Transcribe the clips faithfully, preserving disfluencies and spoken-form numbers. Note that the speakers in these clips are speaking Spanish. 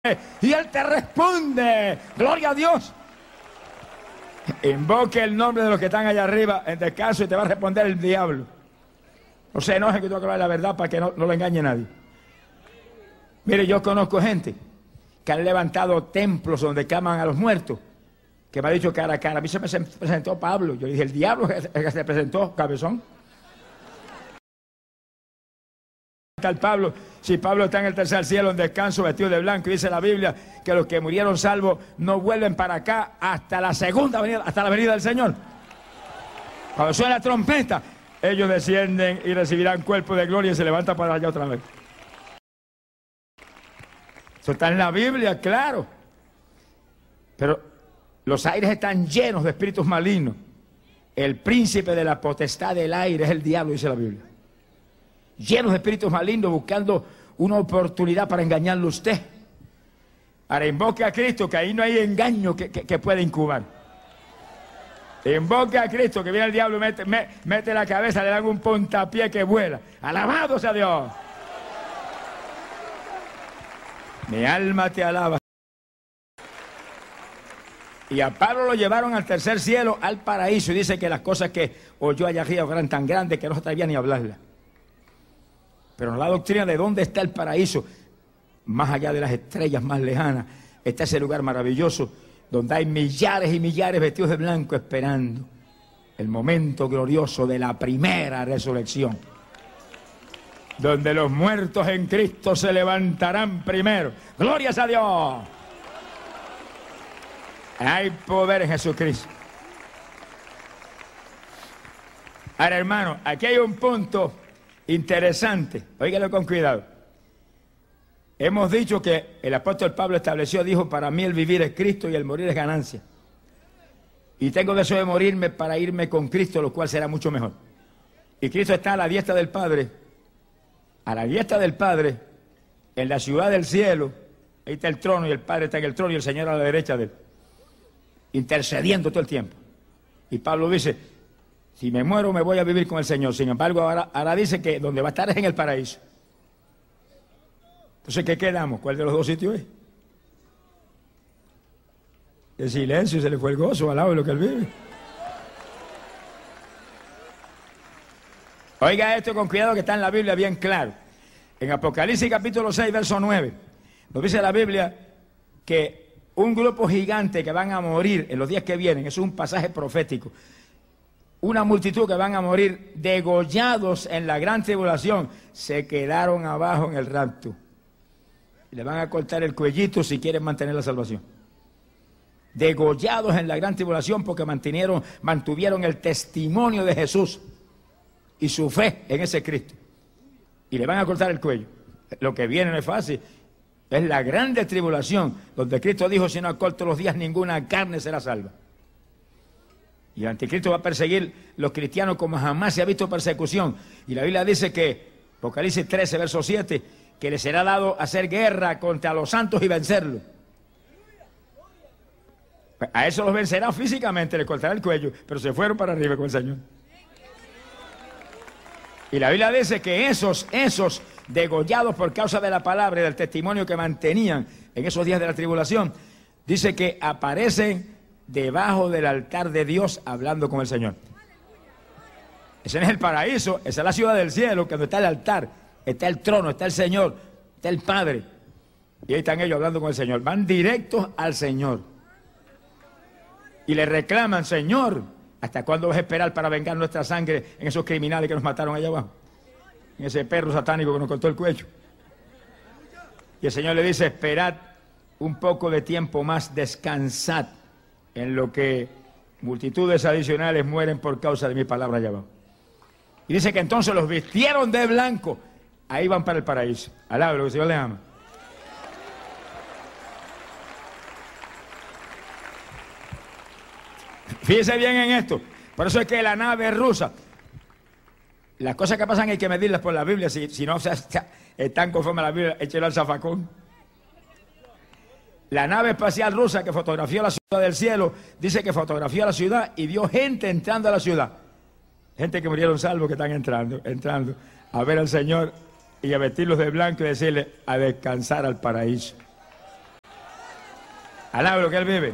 y Él te responde. Gloria a Dios. Invoque el nombre de los que están allá arriba en descanso y te va a responder el diablo. No se enoje que tú hablar la verdad para que no, no lo engañe nadie. Mire, yo conozco gente que han levantado templos donde claman a los muertos, que me ha dicho cara a cara. A mí se me presentó Pablo. Yo le dije, el diablo es el que se presentó, cabezón. Tal Pablo, si Pablo está en el tercer cielo en descanso vestido de blanco, y dice la Biblia que los que murieron salvos no vuelven para acá hasta la segunda venida, hasta la venida del Señor. Cuando suena la trompeta, ellos descienden y recibirán cuerpo de gloria y se levantan para allá otra vez. Eso está en la Biblia, claro. Pero los aires están llenos de espíritus malignos. El príncipe de la potestad del aire es el diablo, dice la Biblia. Llenos de espíritus malignos buscando una oportunidad para engañarlo a usted. Ahora invoque a Cristo, que ahí no hay engaño que, que, que pueda incubar. Invoque a Cristo, que viene el diablo y mete, me, mete la cabeza, le dan un puntapié que vuela. ¡Alabado sea Dios! Mi alma te alaba. Y a Pablo lo llevaron al tercer cielo, al paraíso, y dice que las cosas que oyó allá arriba eran tan grandes que no se atrevía ni a hablarlas. Pero en la doctrina de dónde está el paraíso, más allá de las estrellas más lejanas, está ese lugar maravilloso donde hay millares y millares vestidos de blanco esperando el momento glorioso de la primera resurrección, donde los muertos en Cristo se levantarán primero. ¡Glorias a Dios! Hay poder en Jesucristo. Ahora, hermano, aquí hay un punto interesante, óigalo con cuidado. Hemos dicho que el apóstol Pablo estableció, dijo, para mí el vivir es Cristo y el morir es ganancia. Y tengo deseo de morirme para irme con Cristo, lo cual será mucho mejor. Y Cristo está a la diestra del Padre, a la diestra del Padre, en la ciudad del cielo. Ahí está el trono y el Padre está en el trono y el Señor a la derecha de él, intercediendo todo el tiempo. Y Pablo dice, si me muero me voy a vivir con el Señor. Sin embargo, ahora, ahora dice que donde va a estar es en el paraíso. Entonces, ¿qué quedamos? ¿Cuál de los dos sitios es? El silencio, se le fue el gozo al lado de lo que él vive. Oiga esto con cuidado, que está en la Biblia bien claro. En Apocalipsis capítulo seis, verso nueve, nos dice la Biblia que un grupo gigante que van a morir en los días que vienen, es un pasaje profético, una multitud que van a morir degollados en la gran tribulación, se quedaron abajo en el rapto. Y le van a cortar el cuellito si quieren mantener la salvación. Degollados en la gran tribulación porque mantuvieron, mantuvieron el testimonio de Jesús y su fe en ese Cristo. Y le van a cortar el cuello. Lo que viene no es fácil. Es la grande tribulación donde Cristo dijo, si no acorto los días, ninguna carne será salva. Y el anticristo va a perseguir los cristianos como jamás se ha visto persecución. Y la Biblia dice que, Apocalipsis trece, verso siete, que le será dado hacer guerra contra los santos y vencerlos. A eso los vencerá físicamente, le cortará el cuello, pero se fueron para arriba con el Señor. Y la Biblia dice que esos, esos degollados por causa de la palabra y del testimonio que mantenían en esos días de la tribulación, dice que aparecen debajo del altar de Dios hablando con el Señor. Ese no es el paraíso, esa es la ciudad del cielo, que donde está el altar, está el trono, está el Señor, está el Padre. Y ahí están ellos hablando con el Señor. Van directos al Señor. Y le reclaman, Señor, ¿hasta cuándo vas a esperar para vengar nuestra sangre en esos criminales que nos mataron allá abajo? En ese perro satánico que nos cortó el cuello. Y el Señor le dice, esperad un poco de tiempo más, descansad, en lo que multitudes adicionales mueren por causa de mi palabra allá abajo. Y dice que entonces los vistieron de blanco, ahí van para el paraíso. Alaba lo que el Señor les ama. Fíjese bien en esto. Por eso es que la nave rusa, las cosas que pasan hay que medirlas por la Biblia. Si, si no o sea, están conforme a la Biblia, échelo al zafacón. La nave espacial rusa que fotografió la ciudad del cielo, dice que fotografió la ciudad y vio gente entrando a la ciudad. Gente que murieron salvos, que están entrando, entrando a ver al Señor y a vestirlos de blanco y decirle a descansar al paraíso. Alaba lo que Él vive.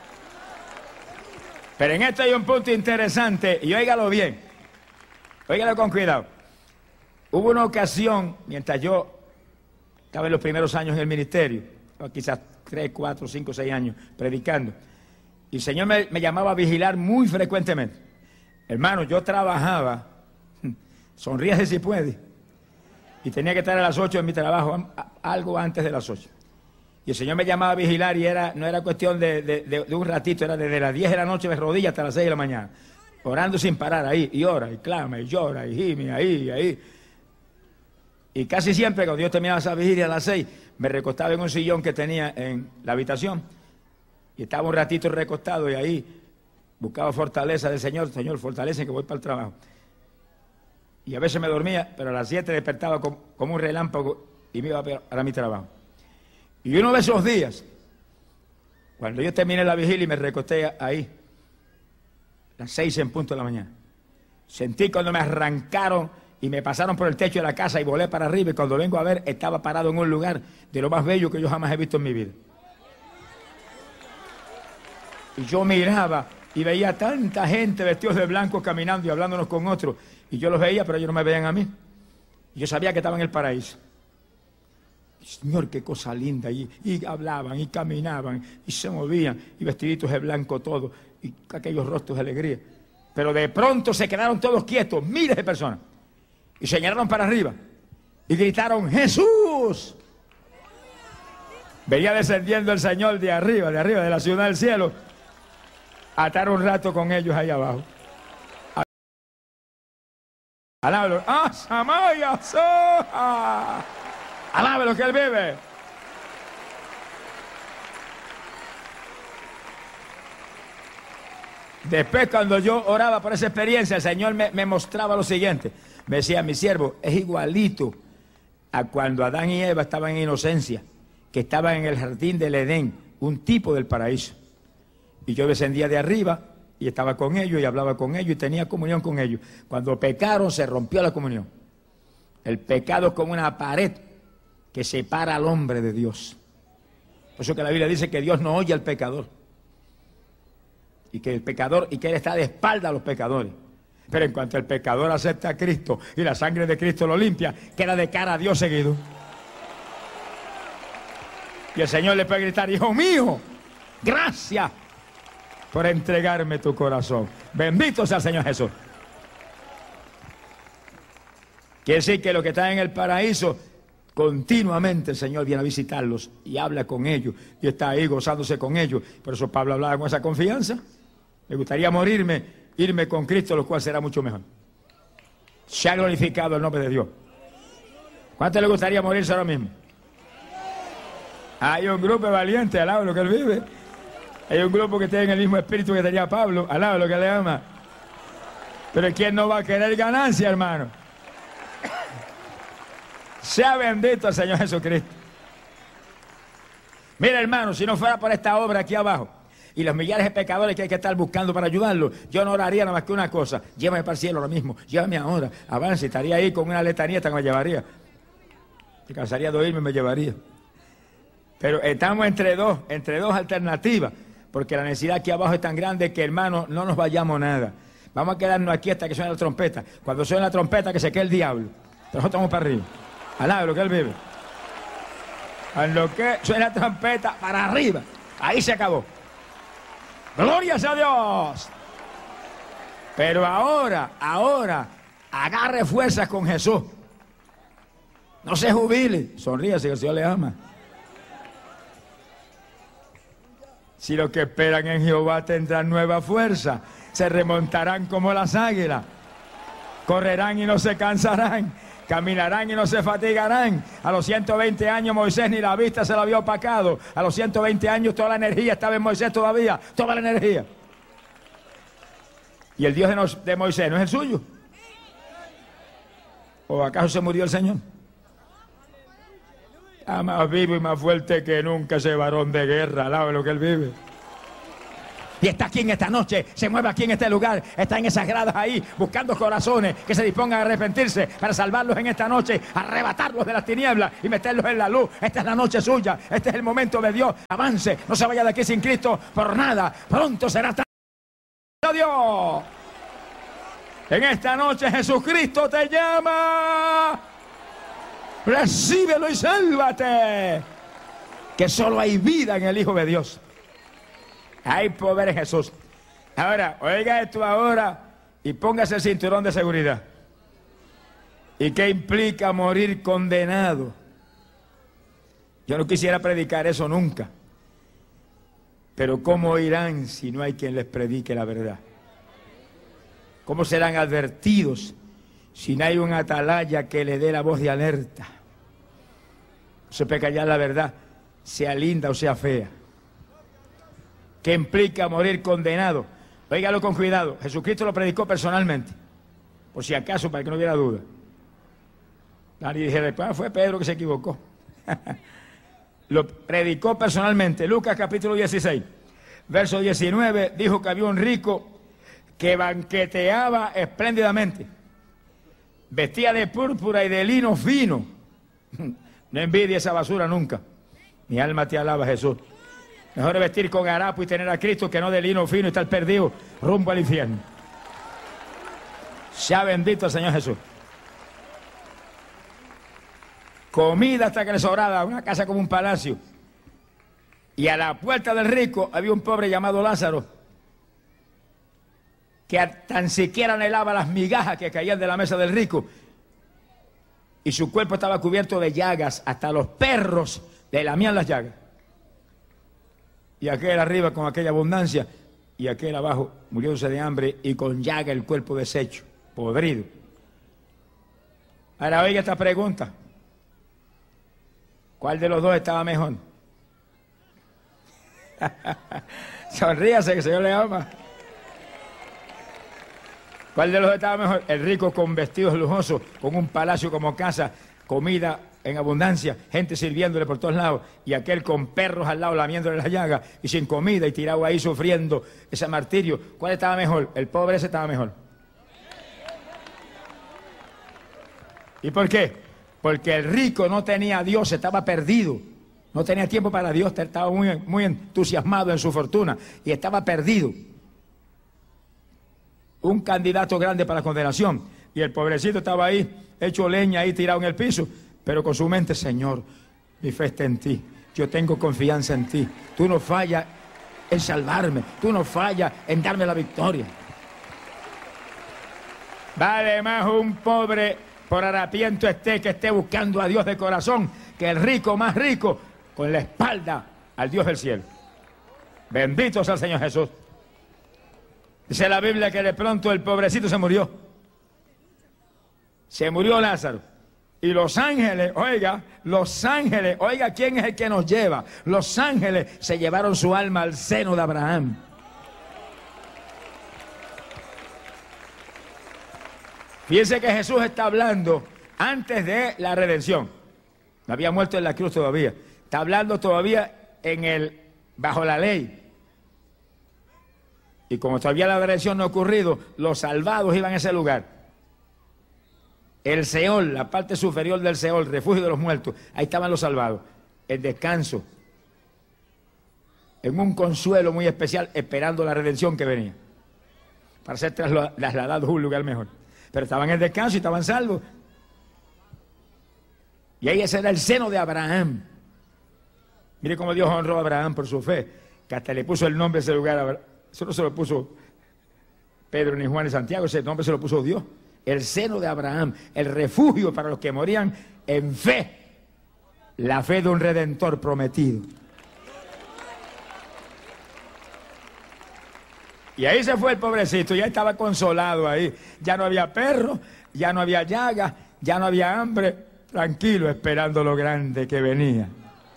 Pero en esto hay un punto interesante, y óigalo bien, óigalo con cuidado. Hubo una ocasión, mientras yo estaba en los primeros años en el ministerio, o quizás tres, cuatro, cinco, seis años predicando, y el Señor me, me llamaba a vigilar muy frecuentemente. Hermano, yo trabajaba, sonríese si puede, y tenía que estar a las ocho en mi trabajo, algo antes de las ocho. Y el Señor me llamaba a vigilar y era, no era cuestión de, de, de, de un ratito, era desde las diez de la noche de rodillas hasta las seis de la mañana, orando sin parar ahí, y ora, y clama, y llora, y gime, ahí, y ahí. Y casi siempre cuando yo terminaba esa vigilia a las seis, me recostaba en un sillón que tenía en la habitación, y estaba un ratito recostado, y ahí buscaba fortaleza del Señor. Señor, fortalece que voy para el trabajo. Y a veces me dormía, pero a las siete despertaba como, como un relámpago y me iba para mi trabajo. Y uno de esos días, cuando yo terminé la vigilia y me recosté ahí, las seis en punto de la mañana, sentí cuando me arrancaron y me pasaron por el techo de la casa y volé para arriba, y cuando vengo a ver, estaba parado en un lugar de lo más bello que yo jamás he visto en mi vida. Y yo miraba y veía tanta gente vestidos de blanco caminando y hablándonos con otros, y yo los veía, pero ellos no me veían a mí. Y yo sabía que estaba en el paraíso. Señor, qué cosa linda. Y, y hablaban, y caminaban, y se movían, y vestiditos de blanco todos, y aquellos rostros de alegría. Pero de pronto se quedaron todos quietos, miles de personas, y señalaron para arriba, y gritaron, ¡Jesús! Venía descendiendo el Señor de arriba, de arriba, de la ciudad del cielo, a estar un rato con ellos ahí abajo. Alábalo. ¡Ah, Samaya! ¡Soja! Alábalo que Él vive. Después, cuando yo oraba por esa experiencia, el Señor me, me mostraba lo siguiente. Me decía, mi siervo, es igualito a cuando Adán y Eva estaban en inocencia, que estaban en el jardín del Edén, un tipo del paraíso. Y yo descendía de arriba y estaba con ellos y hablaba con ellos y tenía comunión con ellos. Cuando pecaron, se rompió la comunión. El pecado es como una pared que separa al hombre de Dios. Por eso que la Biblia dice que Dios no oye al pecador. Y que el pecador, y que Él está de espalda a los pecadores. Pero en cuanto el pecador acepta a Cristo y la sangre de Cristo lo limpia, queda de cara a Dios seguido. Y el Señor le puede gritar, hijo mío, gracias por entregarme tu corazón. Bendito sea el Señor Jesús. Quiere decir que los que están en el paraíso, continuamente el Señor viene a visitarlos y habla con ellos y está ahí gozándose con ellos. Por eso Pablo hablaba con esa confianza. Me gustaría morirme, irme con Cristo, lo cual será mucho mejor. Se ha glorificado el nombre de Dios. ¿Cuánto le gustaría morirse ahora mismo? Hay un grupo valiente, alaba lo que Él vive. Hay un grupo que tiene el mismo espíritu que tenía Pablo, alaba lo que le ama. Pero ¿quién no va a querer ganancia, hermano? Sea bendito el Señor Jesucristo. Mira, hermano, si no fuera por esta obra aquí abajo y los millares de pecadores que hay que estar buscando para ayudarlos, yo no oraría nada más que una cosa: llévame para el cielo ahora mismo, llévame ahora, avance. Estaría ahí con una letanía hasta que me llevaría. Se cansaría de oírme y me llevaría. Pero estamos entre dos, entre dos alternativas, porque la necesidad aquí abajo es tan grande que, hermano, no nos vayamos nada. Vamos a quedarnos aquí hasta que suene la trompeta. Cuando suene la trompeta, que se quede el diablo. Pero nosotros vamos para arriba. Alaba lo que Él vive. Cuando que suena la trompeta, para arriba. Ahí se acabó. ¡Gloria a Dios! Pero ahora, ahora, agarre fuerzas con Jesús. No se jubile. Sonríe si el Señor le ama. Si los que esperan en Jehová tendrán nueva fuerza, se remontarán como las águilas, correrán y no se cansarán, caminarán y no se fatigarán. A los ciento veinte años Moisés ni la vista se la había opacado. A los ciento veinte años toda la energía estaba en Moisés todavía, toda la energía. ¿Y el Dios de, nos, de Moisés no es el suyo? ¿O acaso se murió el Señor? Ah, más vivo y más fuerte que nunca ese varón de guerra, alaba lo que Él vive. Y está aquí en esta noche, se mueve aquí en este lugar, está en esas gradas ahí, buscando corazones que se dispongan a arrepentirse para salvarlos en esta noche, arrebatarlos de las tinieblas y meterlos en la luz. Esta es la noche suya, este es el momento de Dios. Avance, no se vaya de aquí sin Cristo por nada. Pronto será tarde. Dios, en esta noche Jesucristo te llama. Recíbelo y sálvate. Que solo hay vida en el Hijo de Dios. Hay poder en Jesús. Ahora, oiga esto ahora y póngase el cinturón de seguridad. ¿Y qué implica morir condenado? Yo no quisiera predicar eso nunca. Pero ¿cómo irán si no hay quien les predique la verdad? ¿Cómo serán advertidos si no hay un atalaya que le dé la voz de alerta? Se puede callar la verdad, sea linda o sea fea. ¿Qué implica morir condenado? Óigalo con cuidado. Jesucristo lo predicó personalmente, por si acaso, para que no hubiera duda. Nadie dijera, después fue Pedro que se equivocó. Lo predicó personalmente. Lucas capítulo dieciséis, verso diecinueve, dijo que había un rico que banqueteaba espléndidamente. Vestía de púrpura y de lino fino. No envidie esa basura nunca. Mi alma te alaba, Jesús. Mejor es vestir con harapo y tener a Cristo que no de lino fino y estar perdido rumbo al infierno. Sea bendito el Señor Jesús. Comida hasta que le sobraba, una casa como un palacio. Y a la puerta del rico había un pobre llamado Lázaro, que tan siquiera anhelaba las migajas que caían de la mesa del rico. Y su cuerpo estaba cubierto de llagas, hasta los perros le lamían las llagas. Y aquel arriba con aquella abundancia, y aquel abajo muriéndose de hambre y con llaga el cuerpo deshecho, podrido. Ahora oiga esta pregunta. ¿Cuál de los dos estaba mejor? Sonríase, que el Señor le ama. ¿Cuál de los dos estaba mejor? El rico con vestidos lujosos, con un palacio como casa, comida en abundancia, gente sirviéndole por todos lados, y aquel con perros al lado lamiéndole las llagas y sin comida y tirado ahí sufriendo ese martirio. ¿Cuál estaba mejor? El pobre ese estaba mejor. ¿Y por qué? Porque el rico no tenía a Dios, estaba perdido. No tenía tiempo para Dios, estaba muy, muy entusiasmado en su fortuna y estaba perdido. Un candidato grande para la condenación. Y el pobrecito estaba ahí, hecho leña, ahí tirado en el piso, pero con su mente, Señor, mi fe está en ti, yo tengo confianza en ti, tú no fallas en salvarme, tú no fallas en darme la victoria. Vale más un pobre por harapiento esté que esté buscando a Dios de corazón, que el rico más rico con la espalda al Dios del cielo. Bendito sea el Señor Jesús. Dice la Biblia que de pronto el pobrecito se murió. Se murió Lázaro. Y los ángeles, oiga, los ángeles, oiga, ¿quién es el que nos lleva? Los ángeles se llevaron su alma al seno de Abraham. Fíjense que Jesús está hablando antes de la redención. No había muerto en la cruz todavía. Está hablando todavía en el, bajo la ley. Y como todavía la redención no ha ocurrido, los salvados iban a ese lugar. El Seol, la parte superior del Seol, refugio de los muertos, ahí estaban los salvados, el descanso, en un consuelo muy especial, esperando la redención que venía, para ser trasladados a un lugar mejor. Pero estaban en el descanso y estaban salvos. Y ahí ese era el seno de Abraham. Mire cómo Dios honró a Abraham por su fe, que hasta le puso el nombre a ese lugar. Eso no se lo puso Pedro, ni Juan, ni Santiago, ese nombre se lo puso Dios. El seno de Abraham, el refugio para los que morían en fe, la fe de un redentor prometido. Y ahí se fue el pobrecito, ya estaba consolado ahí, ya no había perro, ya no había llaga, ya no había hambre, tranquilo, esperando lo grande que venía.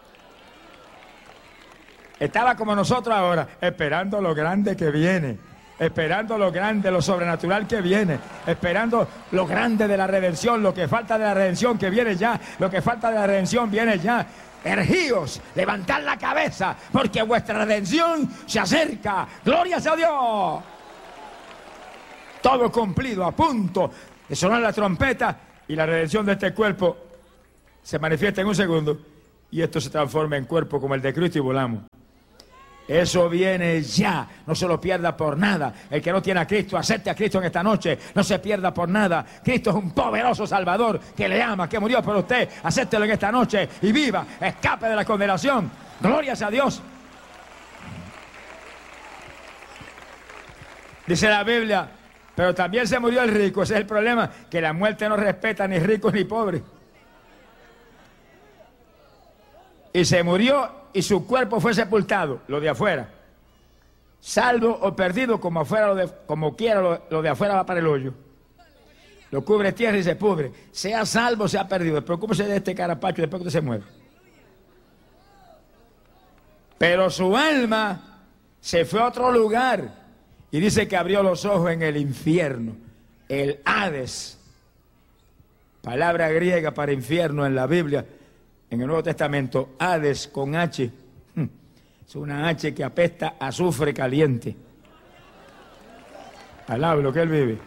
Estaba como nosotros ahora, esperando lo grande que viene. Esperando lo grande, lo sobrenatural que viene, esperando lo grande de la redención, lo que falta de la redención que viene ya, lo que falta de la redención viene ya. ergíos, levantad la cabeza, porque vuestra redención se acerca. ¡Gloria a Dios! Todo cumplido, a punto de sonar la trompeta, y la redención de este cuerpo se manifiesta en un segundo, y esto se transforma en cuerpo como el de Cristo y volamos. Eso viene ya, no se lo pierda por nada. El que no tiene a Cristo, acepte a Cristo en esta noche, no se pierda por nada. Cristo es un poderoso Salvador que le ama, que murió por usted. Acéptelo en esta noche y viva, escape de la condenación. Glorias a Dios. Dice la Biblia, pero también se murió el rico. Ese es el problema, que la muerte no respeta ni ricos ni pobres. Y se murió y su cuerpo fue sepultado, lo de afuera. Salvo o perdido, como afuera lo de, como quiera, lo, lo de afuera va para el hoyo. Lo cubre tierra y se pudre. Sea salvo, sea perdido. Preocúpese de este carapacho después que usted se muere. Pero su alma se fue a otro lugar. Y dice que abrió los ojos en el infierno. El Hades. Palabra griega para infierno en la Biblia. En el Nuevo Testamento, Hades con H, es una H que apesta a azufre caliente. Alaba lo que él vive.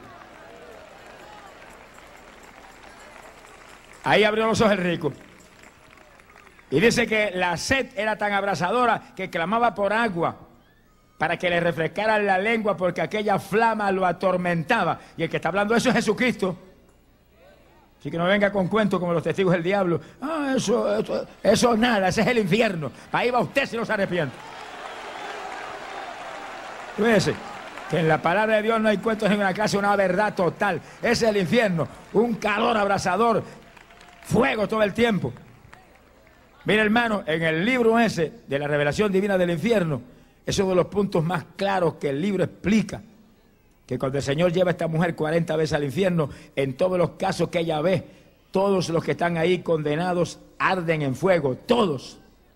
Ahí abrió los ojos el rico. Y dice que la sed era tan abrasadora que clamaba por agua para que le refrescara la lengua, porque aquella flama lo atormentaba. Y el que está hablando de eso es Jesucristo. Así que no venga con cuentos como los testigos del diablo. Ah, eso, eso, eso nada, ese es el infierno. Ahí va usted si no se arrepiente. Fíjese que en la palabra de Dios no hay cuentos en una clase, una verdad total. Ese es el infierno, un calor abrasador, fuego todo el tiempo. Mira, hermano, en el libro ese de la revelación divina del infierno, es uno de los puntos más claros que el libro explica. Que cuando el Señor lleva a esta mujer cuarenta veces al infierno, en todos los casos que ella ve, todos los que están ahí condenados arden en fuego, todos.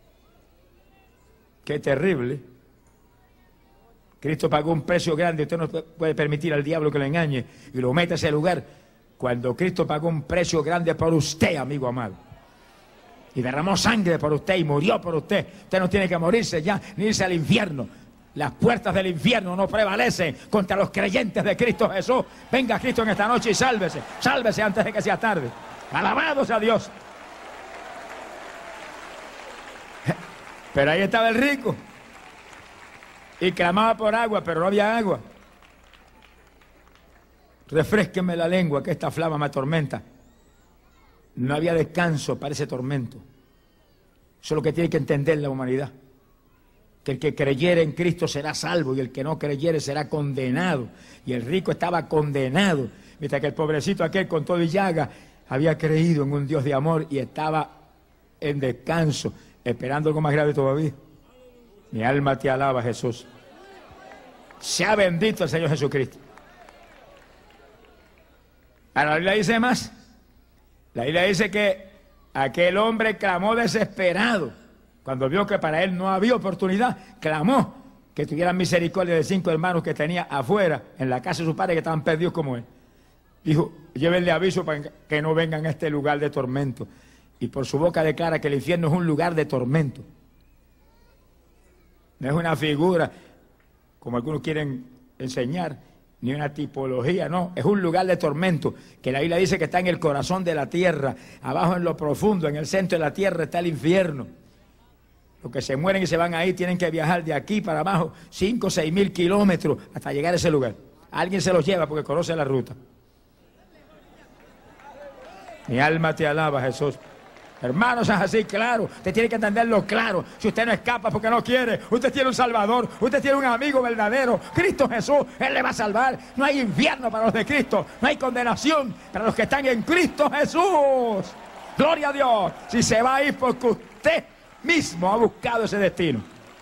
Qué terrible. Cristo pagó un precio grande, usted no puede permitir al diablo que lo engañe y lo meta a ese lugar. Cuando Cristo pagó un precio grande por usted, amigo amado, y derramó sangre por usted y murió por usted, usted no tiene que morirse ya, ni irse al infierno. Las puertas del infierno no prevalecen contra los creyentes de Cristo Jesús. Venga Cristo en esta noche y sálvese. Sálvese antes de que sea tarde. Alabado sea Dios. Pero ahí estaba el rico. Y clamaba por agua, pero no había agua. Refrésqueme la lengua, que esta flama me atormenta. No había descanso para ese tormento. Eso es lo que tiene que entender la humanidad. Que el que creyere en Cristo será salvo y el que no creyere será condenado. Y el rico estaba condenado, mientras que el pobrecito aquel con todo y llaga había creído en un Dios de amor y estaba en descanso, esperando algo más grave todavía. Mi alma te alaba, Jesús. Sea bendito el Señor Jesucristo. Ahora la Biblia dice más. La Biblia dice que aquel hombre clamó desesperado. Cuando vio que para él no había oportunidad, clamó que tuvieran misericordia de cinco hermanos que tenía afuera, en la casa de su padre, que estaban perdidos como él. Dijo, llévenle aviso para que no vengan a este lugar de tormento. Y por su boca declara que el infierno es un lugar de tormento. No es una figura, como algunos quieren enseñar, ni una tipología, no. Es un lugar de tormento, que la Biblia dice que está en el corazón de la tierra, abajo en lo profundo, en el centro de la tierra está el infierno. Los que se mueren y se van ahí tienen que viajar de aquí para abajo cinco o seis mil kilómetros hasta llegar a ese lugar. Alguien se los lleva porque conoce la ruta. Mi alma te alaba, Jesús. Hermanos, es así, claro. Usted tiene que entenderlo claro. Si usted no escapa porque no quiere, usted tiene un Salvador, usted tiene un amigo verdadero, Cristo Jesús, Él le va a salvar. No hay infierno para los de Cristo, no hay condenación para los que están en Cristo Jesús. Gloria a Dios. Si se va a ir porque usted mismo ha buscado ese destino.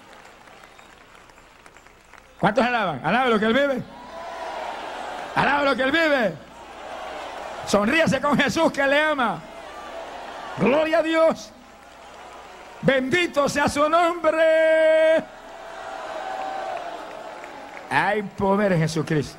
¿Cuántos alaban? ¿Alaban lo que Él vive? ¿Alaban lo que Él vive? Sonríase con Jesús que le ama. Gloria a Dios. Bendito sea su nombre. Hay poder en Jesucristo.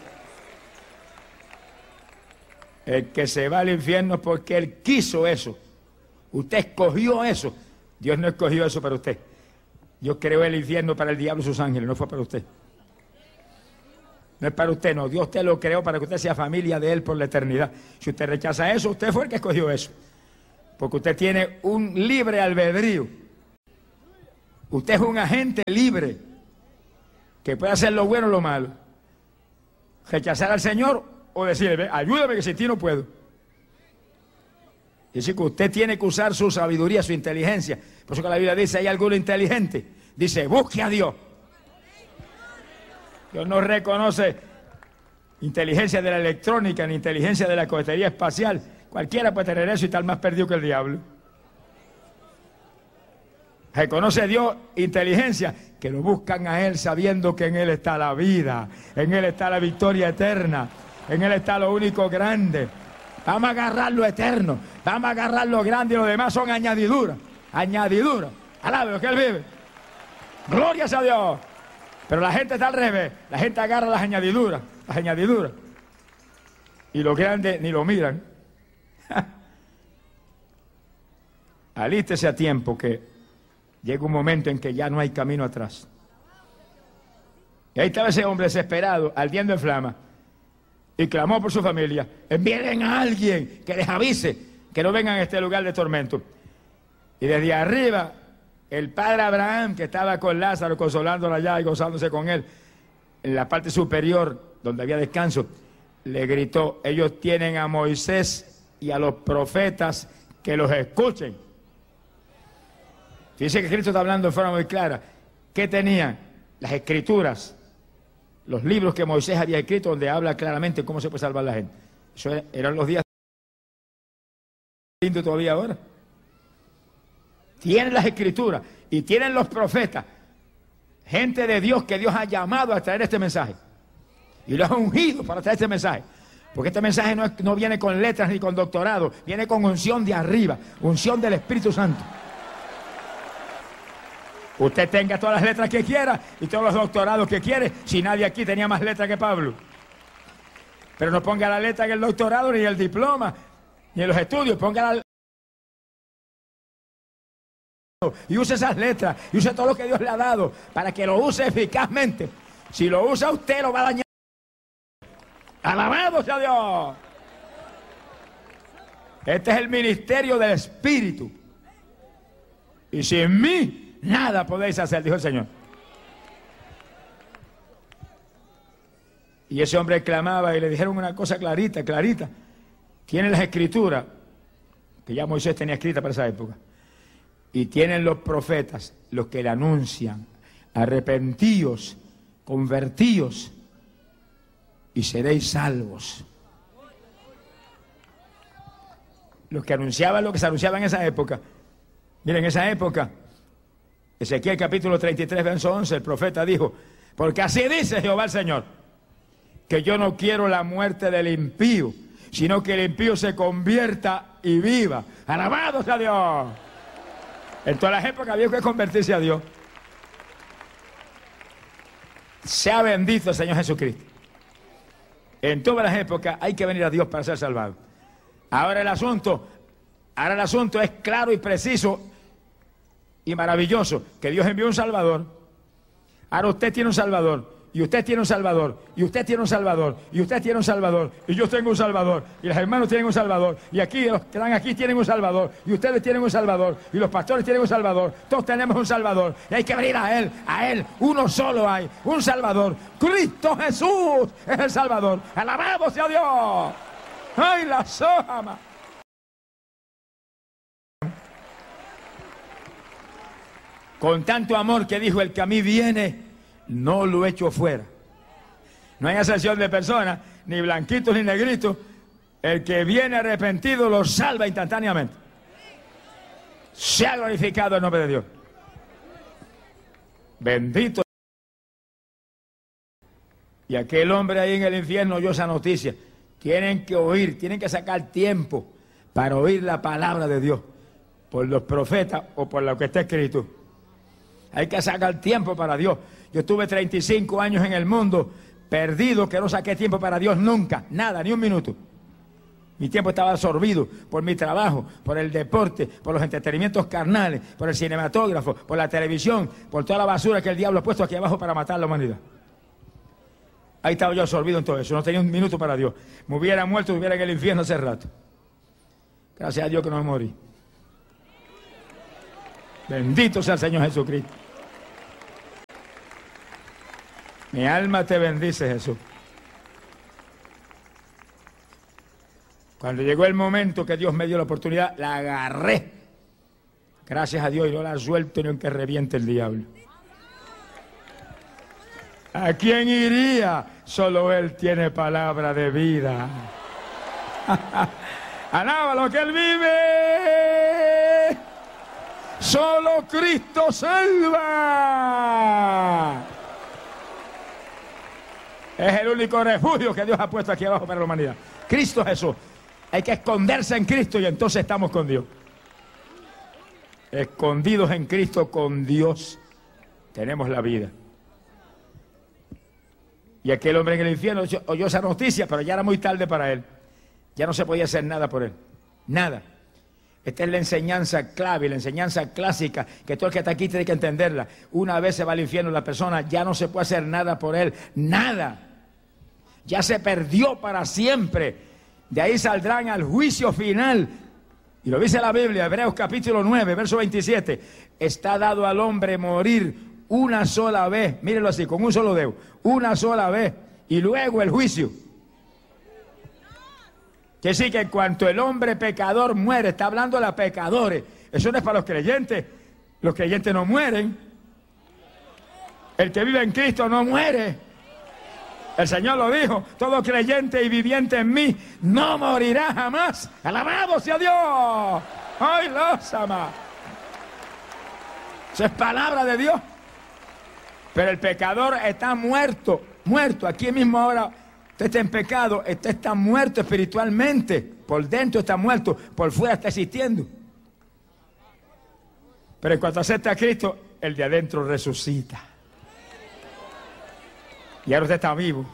El que se va al infierno porque Él quiso eso. Usted escogió eso. Dios no escogió eso para usted. Dios creó el infierno para el diablo y sus ángeles, no fue para usted. No es para usted, no. Dios te lo creó para que usted sea familia de Él por la eternidad. Si usted rechaza eso, usted fue el que escogió eso. Porque usted tiene un libre albedrío. Usted es un agente libre que puede hacer lo bueno o lo malo. Rechazar al Señor o decirle, ayúdame que sin ti no puedo. Es decir, que usted tiene que usar su sabiduría, su inteligencia. Por eso que la Biblia dice, ¿hay alguno inteligente? Dice, busque a Dios. Dios no reconoce inteligencia de la electrónica ni inteligencia de la cohetería espacial. Cualquiera puede tener eso y estar más perdido que el diablo. Reconoce a Dios inteligencia, que lo buscan a Él sabiendo que en Él está la vida, en Él está la victoria eterna, en Él está lo único grande. Vamos a agarrar lo eterno, vamos a agarrar lo grande y lo demás son añadiduras, añadiduras. Alabe lo que Él vive. Glorias a Dios. Pero la gente está al revés, la gente agarra las añadiduras, las añadiduras. Y lo grande ni lo miran. Alístese a tiempo que llega un momento en que ya no hay camino atrás. Y ahí estaba ese hombre desesperado, ardiendo en flama, y clamó por su familia, envíen a alguien que les avise que no vengan a este lugar de tormento. Y desde arriba, el padre Abraham, que estaba con Lázaro, consolándolo allá y gozándose con él, en la parte superior, donde había descanso, le gritó, ellos tienen a Moisés y a los profetas que los escuchen. Fíjense que Cristo está hablando de forma muy clara. ¿Qué tenían? Las escrituras, los libros que Moisés había escrito, donde habla claramente cómo se puede salvar la gente. Eso era, eran los días lindo todavía ahora. Tienen las escrituras y tienen los profetas, gente de Dios que Dios ha llamado a traer este mensaje y los ha ungido para traer este mensaje. Porque este mensaje no, es, no viene con letras ni con doctorado, viene con unción de arriba, unción del Espíritu Santo. Usted tenga todas las letras que quiera y todos los doctorados que quiere, si nadie aquí tenía más letras que Pablo. Pero no ponga la letra en el doctorado, ni en el diploma, ni en los estudios, ponga la y use esas letras, y use todo lo que Dios le ha dado, para que lo use eficazmente. Si lo usa usted, lo va a dañar. ¡Alabado sea Dios! Este es el ministerio del Espíritu. Y sin mí nada podéis hacer, dijo el Señor. Y ese hombre clamaba y le dijeron una cosa clarita, clarita. Tienen las escrituras, que ya Moisés tenía escrita para esa época. Y tienen los profetas, los que le anuncian, arrepentíos, convertíos, y seréis salvos. Los que anunciaban lo que se anunciaba en esa época. Miren, en esa época, Ezequiel capítulo treinta y tres, verso once, el profeta dijo, porque así dice Jehová el Señor, que yo no quiero la muerte del impío, sino que el impío se convierta y viva. ¡Alabado sea Dios! En todas las épocas había que convertirse a Dios. Sea bendito el Señor Jesucristo. En todas las épocas hay que venir a Dios para ser salvado. Ahora el asunto, ahora el asunto es claro y preciso y maravilloso, que Dios envió un Salvador. Ahora usted tiene un Salvador, y usted tiene un Salvador, y usted tiene un Salvador, y usted tiene un Salvador, y yo tengo un Salvador, y los hermanos tienen un Salvador, y aquí los que están aquí tienen un Salvador, y ustedes tienen un Salvador, y los pastores tienen un Salvador, todos tenemos un Salvador, y hay que venir a Él, a Él, uno solo hay, un Salvador, Cristo Jesús es el Salvador, alabado sea Dios. ¡Ay, la sojama! Con tanto amor que dijo, el que a mí viene, no lo echo fuera. No hay excepción de personas, ni blanquitos ni negritos. El que viene arrepentido lo salva instantáneamente. Sea glorificado el nombre de Dios. Bendito. Y aquel hombre ahí en el infierno oyó esa noticia. Tienen que oír, tienen que sacar tiempo para oír la palabra de Dios, por los profetas o por lo que está escrito. Hay que sacar tiempo para Dios. Yo estuve treinta y cinco años en el mundo, perdido, que no saqué tiempo para Dios nunca, nada, ni un minuto. Mi tiempo estaba absorbido por mi trabajo, por el deporte, por los entretenimientos carnales, por el cinematógrafo, por la televisión, por toda la basura que el diablo ha puesto aquí abajo para matar a la humanidad. Ahí estaba yo absorbido en todo eso, no tenía un minuto para Dios. Me hubiera muerto, estuviera en el infierno hace rato. Gracias a Dios que no me morí. Bendito sea el Señor Jesucristo. Mi alma te bendice, Jesús. Cuando llegó el momento que Dios me dio la oportunidad, la agarré. Gracias a Dios y no la suelto ni aunque reviente el diablo. ¿A quién iría? Solo Él tiene palabra de vida. Alaba lo que Él vive. Solo Cristo salva. Es el único refugio que Dios ha puesto aquí abajo para la humanidad. Cristo Jesús. Hay que esconderse en Cristo y entonces estamos con Dios. Escondidos en Cristo con Dios tenemos la vida. Y aquel hombre en el infierno oyó esa noticia, pero ya era muy tarde para él. Ya no se podía hacer nada por él. Nada. Esta es la enseñanza clave, la enseñanza clásica, que todo el que está aquí tiene que entenderla. Una vez se va al infierno la persona, ya no se puede hacer nada por él. Nada. Ya se perdió para siempre. De ahí saldrán al juicio final. Y lo dice la Biblia, Hebreos capítulo nueve, verso veintisiete. Está dado al hombre morir una sola vez, mírenlo así, con un solo dedo, una sola vez, y luego el juicio. Que sí, que en cuanto el hombre pecador muere, está hablando de los pecadores, eso no es para los creyentes, los creyentes no mueren, el que vive en Cristo no muere, el Señor lo dijo, todo creyente y viviente en mí no morirá jamás, alabado sea Dios, ¡ay, los ama! Eso es palabra de Dios. Pero el pecador está muerto, muerto. Aquí mismo ahora usted está en pecado, usted está muerto espiritualmente. Por dentro está muerto, por fuera está existiendo. Pero en cuanto acepta a Cristo, el de adentro resucita. Y ahora usted está vivo.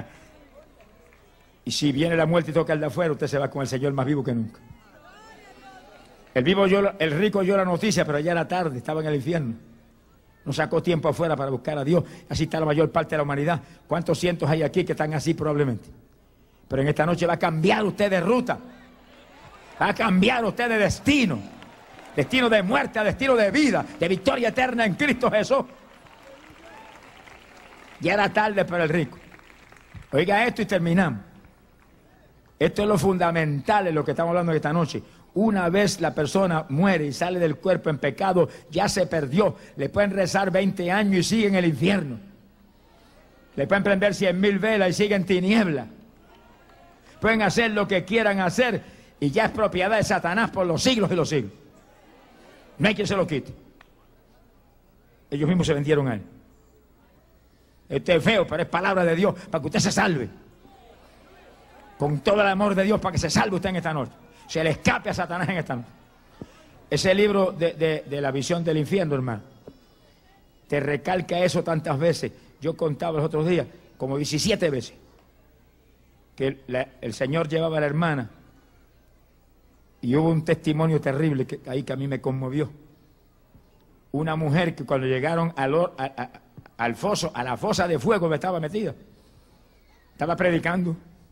Y si viene la muerte y toca el de afuera, usted se va con el Señor más vivo que nunca. El, vivo llora, el rico oyó la noticia, pero ya era tarde, estaba en el infierno. No sacó tiempo afuera para buscar a Dios. Así está la mayor parte de la humanidad. ¿Cuántos cientos hay aquí que están así probablemente? Pero en esta noche va a cambiar usted de ruta. Va a cambiar usted de destino. Destino de muerte a destino de vida. De victoria eterna en Cristo Jesús. Ya era tarde para el rico. Oiga esto y terminamos. Esto es lo fundamental en lo que estamos hablando esta noche. Una vez la persona muere y sale del cuerpo en pecado, ya se perdió. Le pueden rezar veinte años y sigue en el infierno. Le pueden prender cien mil velas y sigue en tiniebla. Pueden hacer lo que quieran hacer y ya es propiedad de Satanás por los siglos y los siglos. No hay quien se lo quite. Ellos mismos se vendieron a él. Esto es feo, pero es palabra de Dios para que usted se salve. Con todo el amor de Dios para que se salve usted en esta noche. Se le escape a Satanás en esta noche. Ese libro de, de, de la visión del infierno, hermano, te recalca eso tantas veces. Yo contaba los otros días, como diecisiete veces, que la, el Señor llevaba a la hermana y hubo un testimonio terrible que, ahí que a mí me conmovió. Una mujer que cuando llegaron al, a, a, al foso, a la fosa de fuego que estaba metida, estaba predicando.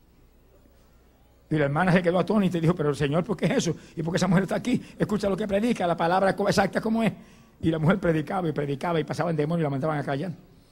Y la hermana se quedó atónita y dijo, pero Señor, ¿por qué es eso? ¿Y por qué esa mujer está aquí? Escucha lo que predica, la palabra exacta como es. Y la mujer predicaba y predicaba y pasaban demonios y la mandaban a callar.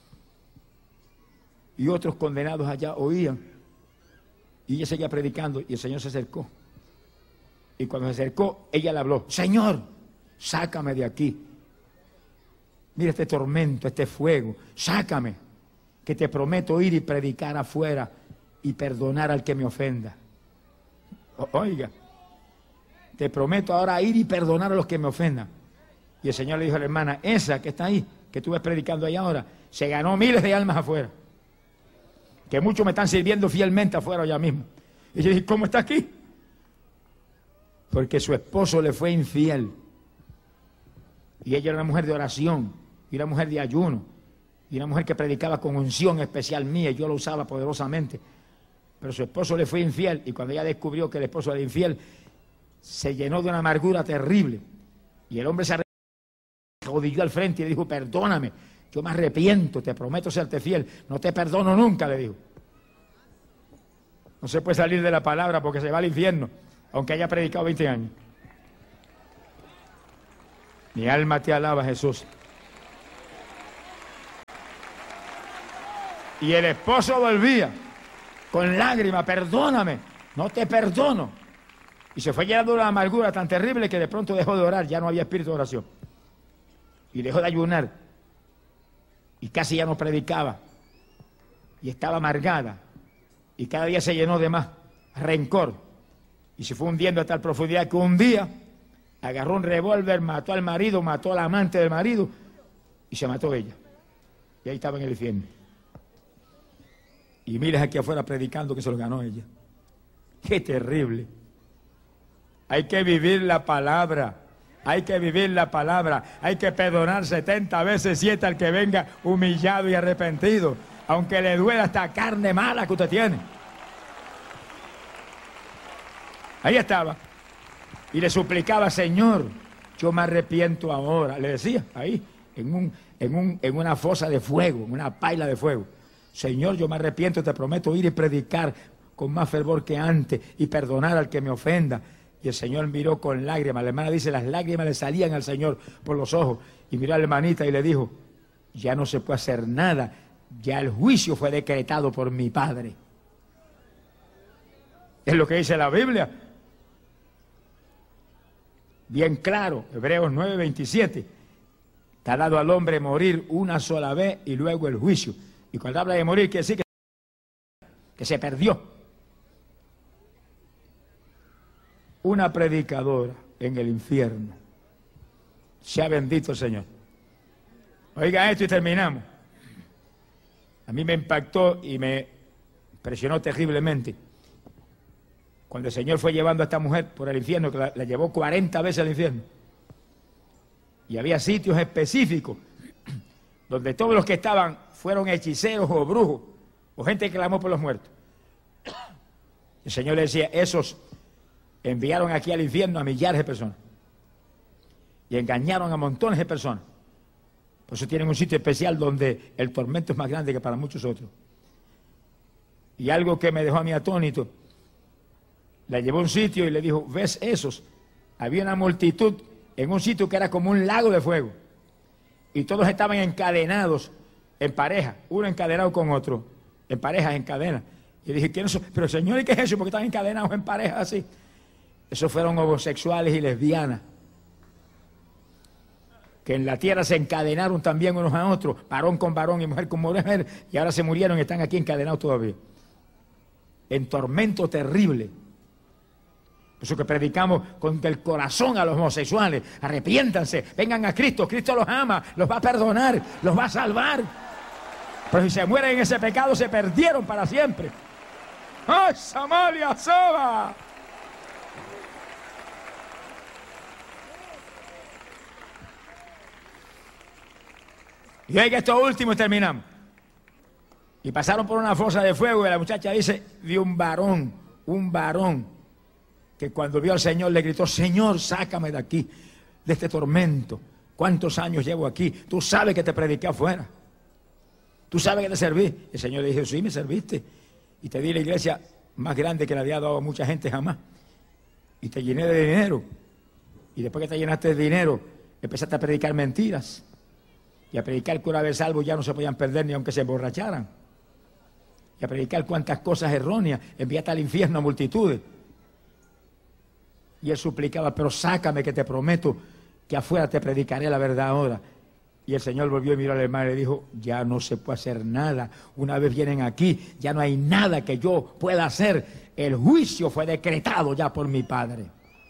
Y otros condenados allá oían. Y ella seguía predicando y el Señor se acercó. Y cuando se acercó, ella le habló, Señor, sácame de aquí. Mira este tormento, este fuego, sácame. Que te prometo ir y predicar afuera y perdonar al que me ofenda. Oiga, te prometo ahora ir y perdonar a los que me ofendan. Y el Señor le dijo a la hermana, esa que está ahí, que tú ves predicando ahí ahora, se ganó miles de almas afuera. Que muchos me están sirviendo fielmente afuera allá mismo. Y yo dije, ¿cómo está aquí? Porque su esposo le fue infiel. Y ella era una mujer de oración, y una mujer de ayuno, y una mujer que predicaba con unción especial mía, y yo lo usaba poderosamente. pero su esposo le fue infiel, y cuando ella descubrió que el esposo era infiel, se llenó de una amargura terrible. Y el hombre se arrodilló al frente y le dijo, perdóname, yo me arrepiento, te prometo serte fiel, no te perdono nunca, le dijo. No se puede salir de la palabra porque se va al infierno, aunque haya predicado veinte años. Mi alma te alaba, Jesús. Y el esposo volvía con lágrimas, perdóname, no te perdono. Y se fue llenando de una amargura tan terrible que de pronto dejó de orar, ya no había espíritu de oración. Y dejó de ayunar. Y casi ya no predicaba. Y estaba amargada. Y cada día se llenó de más rencor. Y se fue hundiendo a tal profundidad que un día agarró un revólver, mató al marido, mató al amante del marido y se mató ella. Y ahí estaba en el infierno. Y miles aquí afuera predicando que se lo ganó ella. ¡Qué terrible! Hay que vivir la palabra. Hay que vivir la palabra. Hay que perdonar setenta veces siete al que venga humillado y arrepentido, aunque le duela esta carne mala que usted tiene. Ahí estaba. Y le suplicaba, Señor, yo me arrepiento ahora. Le decía, ahí, en, un, en, un, en una fosa de fuego, en una paila de fuego. Señor, yo me arrepiento, te prometo ir y predicar con más fervor que antes y perdonar al que me ofenda. Y el Señor miró con lágrimas. La hermana dice, las lágrimas le salían al Señor por los ojos. Y miró a la hermanita y le dijo, ya no se puede hacer nada. Ya el juicio fue decretado por mi Padre. Es lo que dice la Biblia. Bien claro, Hebreos nueve veintisiete. Está dado al hombre morir una sola vez y luego el juicio. Y cuando habla de morir quiere decir que, que se perdió. Una predicadora en el infierno. Sea bendito el Señor. Oiga esto y terminamos. A mí me impactó y me impresionó terriblemente cuando el Señor fue llevando a esta mujer por el infierno, que la, la llevó cuarenta veces al infierno. Y había sitios específicos donde todos los que estaban fueron hechiceros o brujos o gente que clamó por los muertos. El Señor le decía, esos enviaron aquí al infierno a millares de personas y engañaron a montones de personas. Por eso tienen un sitio especial donde el tormento es más grande que para muchos otros. Y algo que me dejó a mí atónito, la llevó a un sitio y le dijo, ¿ves esos? Había una multitud en un sitio que era como un lago de fuego. Y todos estaban encadenados en pareja, uno encadenado con otro, en parejas, en cadenas. Y dije, ¿quiénes son? Pero Señor, ¿y qué es eso? ¿Por qué están encadenados en parejas así? Esos fueron homosexuales y lesbianas, que en la tierra se encadenaron también unos a otros, varón con varón y mujer con mujer, y ahora se murieron y están aquí encadenados todavía. En tormento terrible. Por eso que predicamos con el corazón a los homosexuales. Arrepiéntanse, vengan a Cristo, Cristo los ama, los va a perdonar, los va a salvar. Pero si se mueren en ese pecado, se perdieron para siempre. ¡Ay, Samaria, Soba! Y oiga esto último y terminamos. Y pasaron por una fosa de fuego y la muchacha dice, vi un varón, un varón, que cuando vio al Señor le gritó, Señor, sácame de aquí, de este tormento. ¿Cuántos años llevo aquí? Tú sabes que te prediqué afuera. Tú sabes que te serví. El Señor le dijo, sí, me serviste. Y te di la iglesia más grande que le había dado a mucha gente jamás. Y te llené de dinero. Y después que te llenaste de dinero, empezaste a predicar mentiras. Y a predicar que una vez salvos ya no se podían perder ni aunque se emborracharan. Y a predicar cuantas cosas erróneas. Enviaste al infierno a multitudes. Y él suplicaba, pero sácame que te prometo que afuera te predicaré la verdad ahora. Y el Señor volvió y miró al hermano y le dijo, ya no se puede hacer nada. Una vez vienen aquí, ya no hay nada que yo pueda hacer. El juicio fue decretado ya por mi Padre.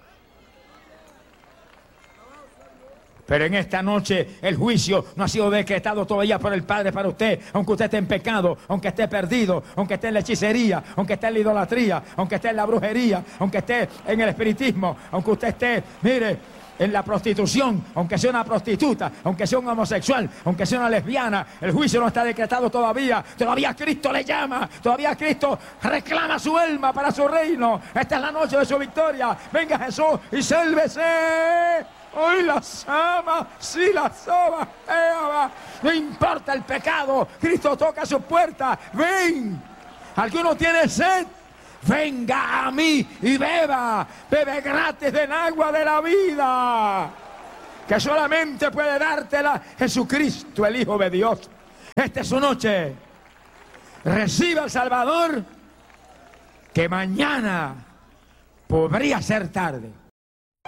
Pero en esta noche el juicio no ha sido decretado todavía por el Padre para usted, aunque usted esté en pecado, aunque esté perdido, aunque esté en la hechicería, aunque esté en la idolatría, aunque esté en la brujería, aunque esté en el espiritismo, aunque usted esté, mire, en la prostitución, aunque sea una prostituta, aunque sea un homosexual, aunque sea una lesbiana, el juicio no está decretado todavía. Todavía Cristo le llama, todavía Cristo reclama su alma para su reino. Esta es la noche de su victoria. Venga Jesús y sálvese. Hoy las ama, sí las ama. No importa el pecado, Cristo toca su puerta. Ven. ¿Alguno tiene sed? Venga a mí y beba, bebe gratis del agua de la vida, que solamente puede dártela Jesucristo, el Hijo de Dios. Esta es su noche. Reciba al Salvador, que mañana podría ser tarde.